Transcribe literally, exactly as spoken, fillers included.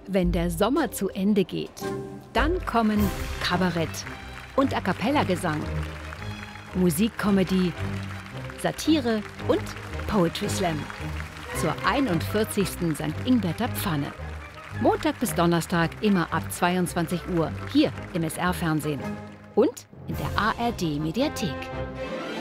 Wenn der Sommer zu Ende geht, dann kommen Kabarett und A-cappella-Gesang, Musikcomedy, Satire und Poetry Slam zur einundvierzigsten Sankt Ingberter Pfanne. Montag bis Donnerstag immer ab zweiundzwanzig Uhr hier im S R-Fernsehen und in der A R D-Mediathek.